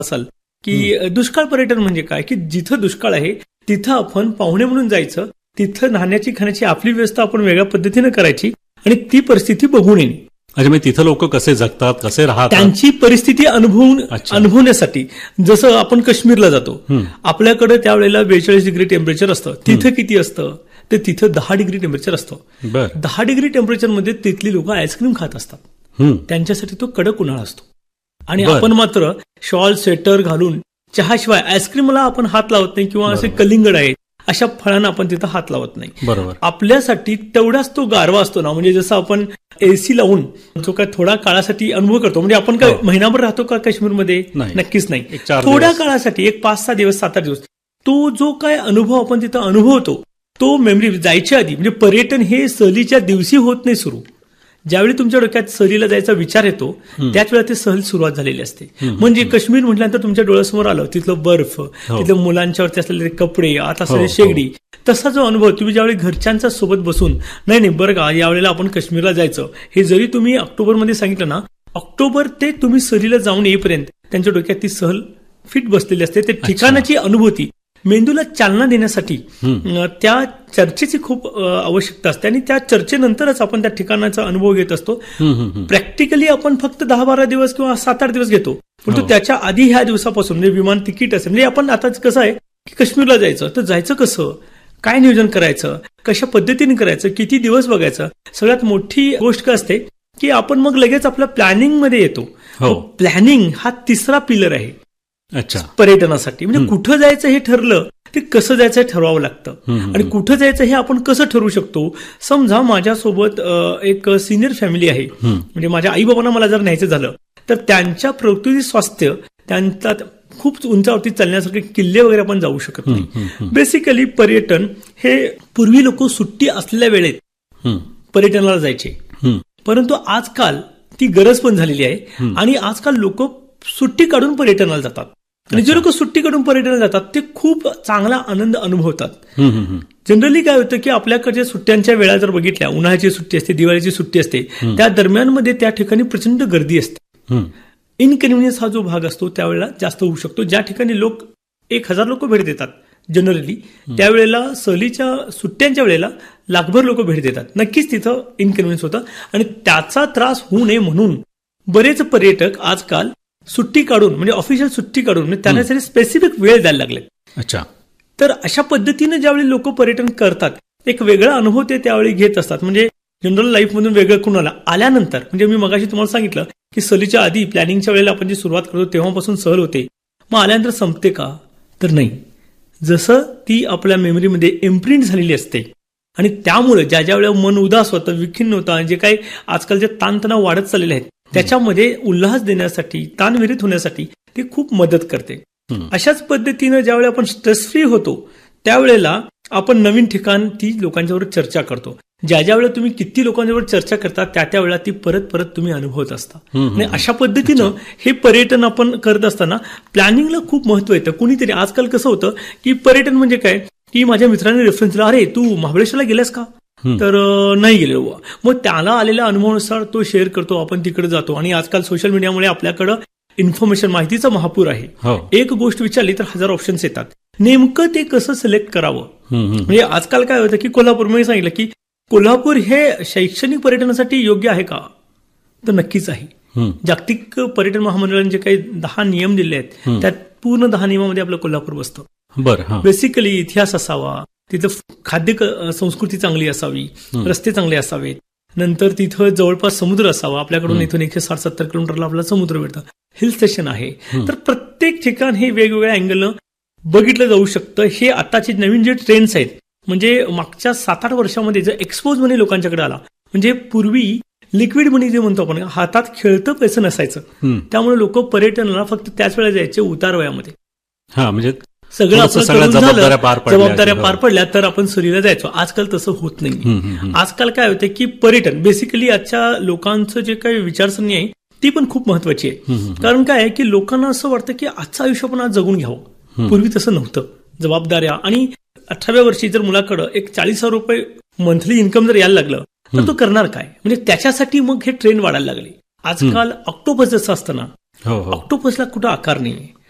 असाल की दुष्काळ पर्यटन म्हणजे काय, की जिथं दुष्काळ आहे तिथं आपण पाहुणे म्हणून जायचं, तिथं राहण्याची खाण्याची आपली व्यवस्था आपण वेगळ्या पद्धतीने करायची आणि ती परिस्थिती बघून येणे. अच्छा, म्हणजे तिथं लोक कसे जगतात, कसे राहतात, त्यांची परिस्थिती अनुभवण्यासाठी. जसं आपण काश्मीरला जातो, आपल्याकडे त्यावेळेला 42 डिग्री टेम्परेचर असतं, तिथं किती असतं तर तिथं 10 डिग्री टेम्परेचर असतं. 10 डिग्री टेम्परेचरमध्ये तिथली लोक आईस्क्रीम खात असतात. त्यांच्यासाठी तो कडक उन्हाळा असतो आणि आपण मात्र शॉल स्वेटर घालून चहाशिवाय आईस्क्रीमला आपण हात लावत नाही किंवा असे कलिंगड आहे अशा फळांना आपण तिथं हात लावत नाही. बरोबर. आपल्यासाठी तेवढाच तो गारवा असतो ना, म्हणजे जसं आपण एसी लावून जो काय थोडा काळासाठी अनुभव करतो, म्हणजे आपण काय महिनाभर राहतो का काश्मीरमध्ये? नक्कीच नाही. थोड्या काळासाठी एक 5-6 दिवस 7-8 दिवस तो जो काय अनुभव आपण तिथं अनुभवतो तो मेमरी जायच्या आधी, म्हणजे पर्यटन हे सहलीच्या दिवशी होत नाही सुरू. ज्यावेळी तुमच्या डोक्यात सहलीला जायचा विचार येतो त्याच वेळा ते सहल सुरुवात झालेली असते. म्हणजे काश्मीर म्हटल्यानंतर तुमच्या डोळ्यासमोर आलं तिथलं बर्फ, तिथलं मुलांच्यावरती असलेले कपडे, आता असलेले शेगडी, तसा जो अनुभव तुम्ही ज्यावेळी घरच्यांच्या सोबत बसून नाही बरं का यावेळेला आपण काश्मीरला जायचं हे जरी तुम्ही ऑक्टोबरमध्ये सांगितलं ना, ऑक्टोबर ते तुम्ही सहलीला जाऊन येईपर्यंत त्यांच्या डोक्यात ती सहल फिट बसलेली असते. ते ठिकाणाची अनुभूती मेंदूला चालना देण्यासाठी त्या चर्चेची खूप आवश्यकता असते आणि त्या चर्चेनंतरच आपण त्या ठिकाणाचा अनुभव घेत असतो. प्रॅक्टिकली आपण फक्त 10-12 दिवस किंवा 7-8 दिवस घेतो, परंतु त्याच्या आधी ह्या दिवसापासून म्हणजे विमान तिकीट असेल, म्हणजे आपण आता कसं आहे की काश्मीरला जायचं तर जायचं कसं, काय नियोजन करायचं, कशा पद्धतीने करायचं, किती दिवस बघायचं. सगळ्यात मोठी गोष्ट काय असते की आपण मग लगेच आपल्या प्लॅनिंग मध्ये येतो. प्लॅनिंग हा तिसरा पिलर आहे पर्यटनासाठी. म्हणजे कुठं जायचं हे ठरलं ते कसं जायचं हे ठरवावं लागतं आणि कुठं जायचं हे आपण कसं ठरवू शकतो. समजा माझ्यासोबत एक सिनियर फॅमिली आहे, म्हणजे माझ्या आई बाबांना मला जर न्यायचं झालं तर त्यांच्या प्रकृती स्वास्थ्य, त्यांचा खूप उंचावरती चालण्यासारखे किल्ले वगैरे आपण जाऊ शकत नाही. बेसिकली पर्यटन हे पूर्वी लोक सुट्टी असलेल्या वेळेत पर्यटनाला जायचे, परंतु आजकाल ती गरज पण झालेली आहे आणि आजकाल लोक सुट्टी काढून पर्यटनाला जातात आणि जे लोक सुट्टी काढून पर्यटनाला जातात ते खूप चांगला आनंद अनुभवतात. जनरली काय होतं की आपल्याकडच्या सुट्ट्यांच्या वेळा जर बघितल्या, उन्हाळ्याची सुट्टी असते, दिवाळीची सुट्टी असते, त्या दरम्यानमध्ये त्या ठिकाणी प्रचंड गर्दी असते. इनकन्व्हिनियन्स हा जो भाग असतो त्यावेळेला जास्त होऊ शकतो. ज्या ठिकाणी लोक 1000 लोक भेट देतात जनरली, त्यावेळेला सहलीच्या सुट्ट्यांच्या वेळेला लाखभर लोक भेट देतात. नक्कीच तिथं इनकन्व्हिनियन्स होतं आणि त्याचा त्रास होऊ नये म्हणून बरेच पर्यटक आजकाल सुट्टी काढून, म्हणजे ऑफिशियल सुट्टी काढून त्यांना स्पेसिफिक वेळ द्यायला लागले. अच्छा. तर अशा पद्धतीने ज्यावेळी लोक पर्यटन करतात एक वेगळा अनुभव ते त्यावेळी घेत असतात. म्हणजे जनरल लाईफ मधून वेगळं कुणाला आल्यानंतर, म्हणजे मी मगाशी तुम्हाला सांगितलं की सहलीच्या आधी प्लॅनिंगच्या वेळेला आपण जी सुरुवात करतो तेव्हापासून सहल होते, मग आल्यानंतर संपते का तर नाही. जसं ती आपल्या मेमरीमध्ये इम्प्रिंट झालेली असते आणि त्यामुळे ज्या ज्या वेळेला मन उदास होतं, विखिन्न होतं, जे काही आजकाल जे ताणतणाव वाढत चाललेले आहेत त्याच्यामध्ये उल्हास देण्यासाठी, ताणविरहित होण्यासाठी ते खूप मदत करते. अशाच पद्धतीनं ज्यावेळी आपण स्ट्रेस फ्री होतो त्यावेळेला आपण नवीन ठिकाण ती लोकांच्यावर चर्चा करतो. ज्या ज्या वेळेला तुम्ही किती लोकांच्यावर चर्चा करता त्या वेळेला ती परत परत तुम्ही अनुभवत असता. आणि अशा पद्धतीनं हे पर्यटन आपण करत असताना प्लॅनिंगला खूप महत्व येतं. कुणीतरी आजकाल कसं होतं की पर्यटन म्हणजे काय की माझ्या मित्राने रेफरन्स दिला, अरे तू महाबळेश्वरला गेलास का, तर नाही गेलो. मग त्याला आलेल्या अनुभवानुसार तो शेअर करतो, आपण तिकडे जातो. आणि आजकाल सोशल मीडियामुळे आपल्याकडं इन्फॉर्मेशन, माहितीचा महापूर आहे. एक गोष्ट विचारली तर 1000 ऑप्शन्स येतात, नेमकं ते कसं सिलेक्ट करावं. म्हणजे आजकाल काय होतं की कोल्हापूर, मी सांगितलं की कोल्हापूर हे शैक्षणिक पर्यटनासाठी योग्य आहे का, तर नक्कीच आहे. जागतिक पर्यटन महामंडळाने जे काही 10 नियम दिले आहेत त्यात पूर्ण 10 नियमामध्ये आपलं कोल्हापूर बसतं. बेसिकली इतिहास असावा, तिथं खाद्य संस्कृती चांगली असावी, रस्ते चांगले असावेत, नंतर तिथं जवळपास समुद्र असावा. आपल्याकडून इथून 160-70 किलोमीटरला आपला समुद्र मिळतं, हिल स्टेशन आहे. तर प्रत्येक ठिकाण हे वेगवेगळ्या अँगलनं बघितलं जाऊ शकतं. हे आताचे नवीन जे ट्रेंड्स आहेत, म्हणजे मागच्या 7-8 वर्षामध्ये जर एक्सपोज मनी लोकांच्याकडे आला, म्हणजे पूर्वी लिक्विड मनी जे म्हणतो आपण, हातात खेळतं पैसे नसायचं, त्यामुळे लोक पर्यटनाला फक्त त्याच वेळेला जायचे उतार वयामध्ये. म्हणजे सगळं जबाबदाऱ्या पार पडल्या तर आपण सहलीला जायचो. आजकाल तसं होत नाही. आजकाल काय होतं की पर्यटन बेसिकली आजच्या लोकांचं जे काही विचारसरणी आहे ती पण खूप महत्वाची आहे. कारण काय आहे की लोकांना असं वाटतं की आजचं आयुष्य पण आज जगून घ्यावं. पूर्वी तसं नव्हतं. जबाबदाऱ्या आणि 18व्या वर्षी जर मुलाकडं एक 40,000 रुपये मंथली इन्कम जर यायला लागलं तर तो करणार काय, म्हणजे त्याच्यासाठी मग हे ट्रेंड वाढायला लागले. आजकाल ऑक्टोपस जसं असतं ना, ऑक्टोपसला कुठं आकार नाही.